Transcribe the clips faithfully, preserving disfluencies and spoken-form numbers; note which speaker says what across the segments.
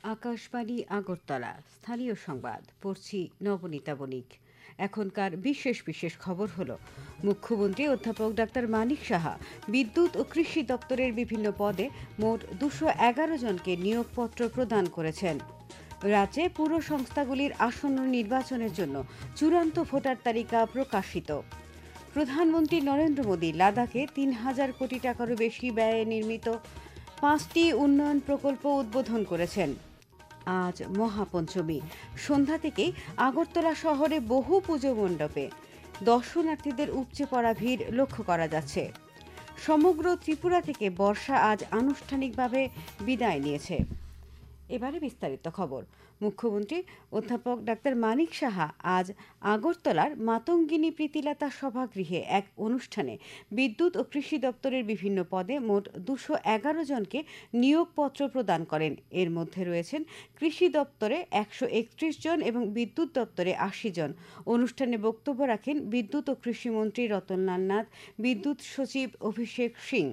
Speaker 1: আকাশবাণী আগরতলা স্থানীয় সংবাদ পড়ছি নবনীতা বণিক। এখনকার বিশেষ বিশেষ খবর হলো, মুখ্যমন্ত্রী অধ্যাপক ডাক্তার মানিক সাহা বিদ্যুৎ ও কৃষি দপ্তরের বিভিন্ন পদে মোট দুশো এগারো জনকে নিয়োগপত্র প্রদান করেছেন। রাজ্যে পুর সংস্থাগুলির আসন্ন নির্বাচনের জন্য চূড়ান্ত ভোটার তালিকা প্রকাশিত। প্রধানমন্ত্রী নরেন্দ্র মোদী লাদাখে তিন হাজার কোটি টাকারও বেশি ব্যয়ে নির্মিত পাঁচটি উন্নয়ন প্রকল্প উদ্বোধন করেছেন। আজ মহাপঞ্চমী, সন্ধ্যা থেকেই আগরতলা শহরে বহু পুজো মণ্ডপে দর্শনার্থীদের উপচে পড়া ভিড় লক্ষ্য করা যাচ্ছে। সমগ্র ত্রিপুরা থেকে বর্ষা আজ আনুষ্ঠানিকভাবে বিদায় নিয়েছে। এবারে বিস্তারিত খবর। মুখ্যমন্ত্রী অধ্যাপক ডাক্তার মানিক সাহা আজ আগরতলার মাতঙ্গিনী প্রীতিলতা সভাগৃহে এক অনুষ্ঠানে বিদ্যুৎ ও কৃষি দপ্তরের বিভিন্ন পদে মোট দুশো এগারো জনকে নিয়োগপত্র প্রদান করেন। এর মধ্যে রয়েছেন কৃষি দপ্তরে একশো একত্রিশ জন এবং বিদ্যুৎ দপ্তরে আশি জন। অনুষ্ঠানে বক্তব্য রাখেন বিদ্যুৎ ও কৃষিমন্ত্রী রতনলাল নাথ, বিদ্যুৎ সচিব অভিষেক সিং।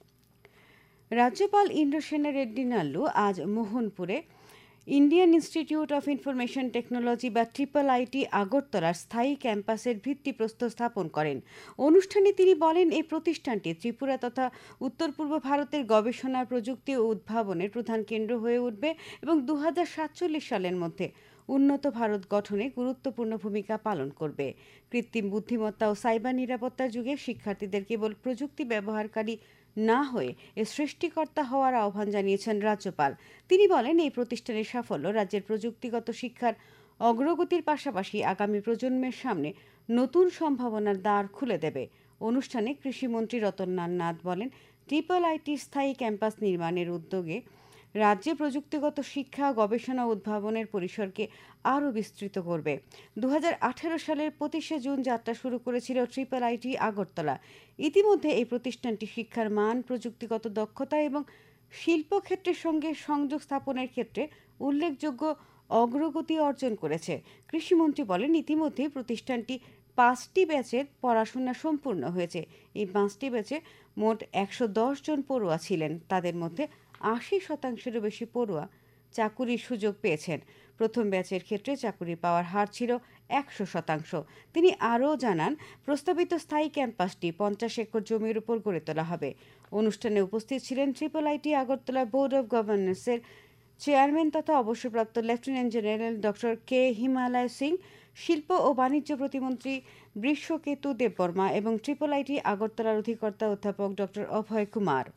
Speaker 1: রাজ্যপাল ইন্দ্রসেনা রেড্ডি নাল্লু আজ মোহনপুরে Indian institute of information technology বা ট্রিপল আইটি আগরতলার স্থায়ী ক্যাম্পাসের ভিত্তিপ্রস্তর স্থাপন করেন। অনুষ্ঠানে তিনি বলেন, এই প্রতিষ্ঠানটি ত্রিপুরা তথা উত্তর পূর্ব ভারতের গবেষণা, প্রযুক্তি ও উদ্ভাবনের প্রধান কেন্দ্র হয়ে উঠবে এবং দু হাজার সাতচল্লিশ সালের মধ্যে উন্নত ভারত গঠনে গুরুত্বপূর্ণ ভূমিকা পালন করবে। কৃত্রিম বুদ্ধিমত্তা ও সাইবার নিরাপত্তার যুগে শিক্ষার্থীদের কেবল প্রযুক্তি ব্যবহারকারী না হয়ে এর সৃষ্টিকর্তা হওয়ার আহ্বান জানিয়েছেন রাজ্যপাল। তিনি বলেন, এই প্রতিষ্ঠানের সাফল্য রাজ্যের প্রযুক্তিগত শিক্ষার অগ্রগতির পাশাপাশি আগামী প্রজন্মের সামনে নতুন সম্ভাবনার দ্বার খুলে দেবে। অনুষ্ঠানে কৃষিমন্ত্রী রতনলাল নাথ বলেন, ট্রিপল আইটি স্থায়ী ক্যাম্পাস নির্মাণের উদ্যোগে রাজ্যে প্রযুক্তিগত শিক্ষা, গবেষণা ও উদ্ভাবনের পরিসরকে আরও বিস্তৃত করবে। দু হাজার আঠেরো সালের পঁচিশে জুন যাত্রা শুরু করেছিল ট্রিপল আইটি আগরতলা। ইতিমধ্যে এই প্রতিষ্ঠানটি শিক্ষার মান, প্রযুক্তিগত দক্ষতা এবং শিল্পক্ষেত্রের সঙ্গে সংযোগ স্থাপনের ক্ষেত্রে উল্লেখযোগ্য অগ্রগতি অর্জন করেছে। কৃষিমন্ত্রী বলেন, ইতিমধ্যে প্রতিষ্ঠানটি পাঁচটি ব্যাচের পড়াশোনা সম্পূর্ণ হয়েছে। এই পাঁচটি ব্যাচে মোট একশো দশ জন পড়ুয়া ছিলেন। তাদের মধ্যে আশি শতাংশেরও বেশি পড়ুয়া চাকুরির সুযোগ পেয়েছেন। প্রথম ব্যাচের ক্ষেত্রে চাকুরি পাওয়ার হার ছিল একশো শতাংশ। তিনি আরও জানান, প্রস্তাবিত স্থায়ী ক্যাম্পাসটি পঞ্চাশ একর জমির উপর গড়ে তোলা হবে। অনুষ্ঠানে উপস্থিত ছিলেন triple IT Agartala board of গভর্নর্সের chairman তথা অবসরপ্রাপ্ত লেফটেন্যান্ট জেনারেল ডক্টর কে হিমালয় সিং, শিল্প ও বাণিজ্য প্রতিমন্ত্রী বৃষকেতু দেববর্মা এবং ট্রিপল আইটি আগরতলার অধিকর্তা অধ্যাপক ডক্টর অভয় কুমার।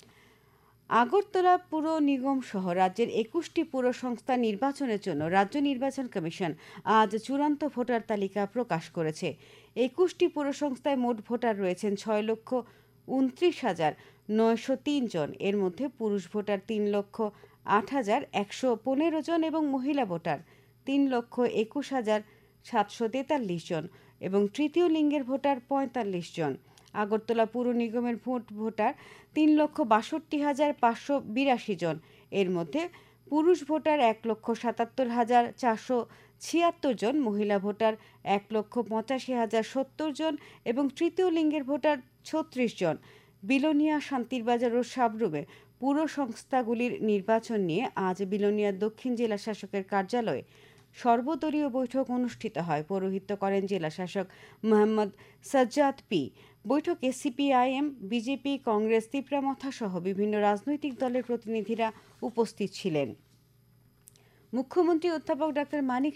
Speaker 1: আগরতলা পুর নিগম সহ রাজ্যের একুশটি পুর সংস্থা নির্বাচনের জন্য রাজ্য নির্বাচন কমিশন আজ চূড়ান্ত ভোটার তালিকা প্রকাশ করেছে। একুশটি পুর সংস্থায় মোট ভোটার রয়েছেন ছয় লক্ষ উনত্রিশ হাজার নয়শো তিন জন। এর মধ্যে পুরুষ ভোটার তিন লক্ষ আট হাজার একশো পনেরো জন এবং মহিলা ভোটার তিন লক্ষ একুশ হাজার সাতশো তেতাল্লিশ জন এবং তৃতীয় লিঙ্গের ভোটার পঁয়তাল্লিশ জন। আগরতলা পুর নিগমের ভোট ভোটার তিন লক্ষ বাষট্টি হাজার পাঁচশো বিরাশি জন। এর মধ্যে পুরুষ ভোটার এক লক্ষ সাতাত্তর হাজার চারশো ছিয়াত্তর জন, মহিলা ভোটার এক লক্ষ পঁচাশি হাজার সত্তর জন এবং তৃতীয় লিঙ্গের ভোটার ছত্রিশ জন। বিলোনিয়া, শান্তিরবাজার ও সাবরুমে পুর সংস্থাগুলির নির্বাচন নিয়ে আজ বিলোনিয়া দক্ষিণ জেলা শাসকের কার্যালয়ে সর্বদলীয় বৈঠক অনুষ্ঠিত হয়। পৌরোহিত্য করেন জেলা শাসক মোহাম্মদ সাজ্জাদ পি। বৈঠকে সিপিআইএম, বিজেপি, কংগ্রেস, তীব্রামথা সহ বিভিন্ন রাজনৈতিক দলের প্রতিনিধিরা উপস্থিত ছিলেন। মুখ্যমন্ত্রী অধ্যাপক ডাক্তার মানিক